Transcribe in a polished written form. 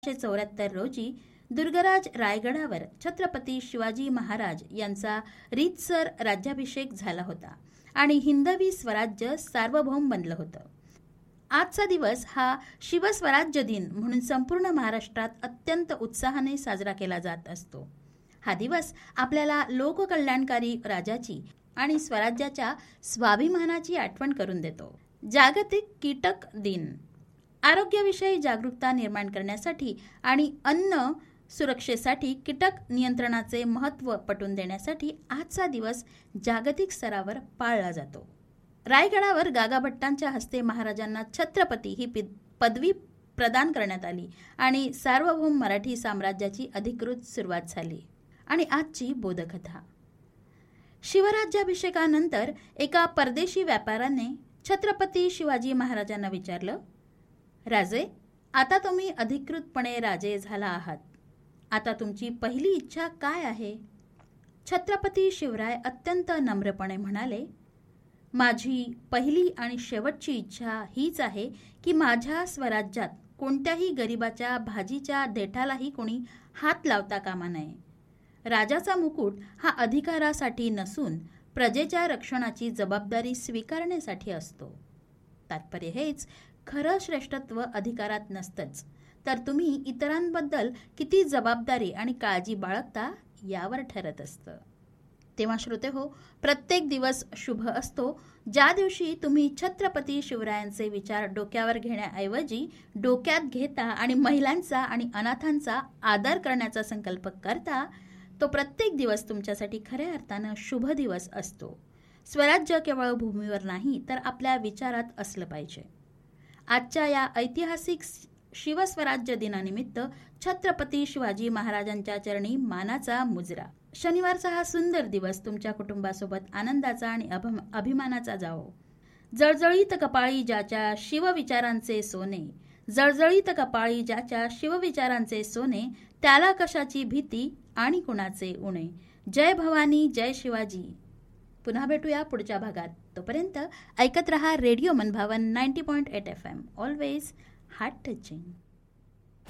1874 रोजी दुर्गराज रायगडावर छत्रपती शिवाजी महाराज यांचा रीतसर राज्याभिषेक झाला होता आणि हिंदवी स्वराज्य सार्वभौम बनलं होतं. आजचा दिवस हा शिवस्वराज्य दिन म्हणून संपूर्ण महाराष्ट्रात अत्यंत उत्साहाने साजरा केला जात असतो. हा दिवस आपल्याला लोककल्याणकारी राजाची आणि स्वराज्याच्या स्वाभिमानाची आठवण करून देतो. जागतिक कीटक दिन. आरोग्याविषयी जागरूकता निर्माण करण्यासाठी आणि अन्न सुरक्षेसाठी कीटक नियंत्रणाचे महत्त्व पटवून देण्यासाठी आजचा दिवस जागतिक स्तरावर पाळला जातो. रायगडावर गागाभट्टांच्या हस्ते महाराजांना छत्रपती ही पदवी प्रदान करण्यात आली आणि सार्वभौम मराठी साम्राज्याची अधिकृत सुरुवात झाली. आणि आजची बोधकथा. शिवराज्याभिषेकानंतर एका परदेशी व्यापाऱ्याने छत्रपती शिवाजी महाराजांना विचारलं, राजे, आता तुम्ही अधिकृतपणे राजे झाला आहात. आता तुमची पहिली इच्छा काय आहे? छत्रपती शिवराय अत्यंत नम्रपणे म्हणाले, माझी पहिली आणि शेवटची इच्छा हीच आहे की माझ्या स्वराज्यात कोणत्याही गरिबाच्या भाजीच्या देठालाही कोणी हात लावता कामा नये. राजाचा मुकुट हा अधिकारासाठी नसून प्रजेच्या रक्षणाची जबाबदारी स्वीकारण्यासाठी असतो. तात्पर्य हेच, खरं श्रेष्ठत्व अधिकारात नसतंच, तर तुम्ही इतरांबद्दल किती जबाबदारी आणि काळजी बाळगता यावर ठरत असतं. तेव्हा श्रोतेहो, प्रत्येक दिवस शुभ असतो ज्या दिवशी तुम्ही छत्रपती शिवरायांचे विचार डोक्यावर घेण्याऐवजी डोक्यात घेता आणि महिलांचा आणि अनाथांचा आदर करण्याचा संकल्प करता. तो प्रत्येक दिवस तुमच्यासाठी खऱ्या अर्थानं शुभ दिवस असतो. स्वराज्य केवळ भूमीवर नाही तर आपल्या विचारात असलं पाहिजे. आजच्या या ऐतिहासिक शिवस्वराज्य दिनानिमित्त छत्रपती शिवाजी महाराजांच्या चरणी मानाचा मुजरा. शनिवारचा हा सुंदर दिवस तुमच्या कुटुंबासोबत आनंदाचा आणि अभिमानाचा जावो. जळजळीत कपाळी ज्याच्या शिवविचारांचे सोने, जळजळीत कपाळी ज्याच्या शिवविचारांचे सोने, त्याला कशाची भीती आणि कुणाचे उणे. जय भवानी, जय शिवाजी. पुन्हा भेटूया पुढच्या भागात. तोपर्यंत ऐकत रहा रेडिओ मनभावन 90.8 FM. Always heart touching.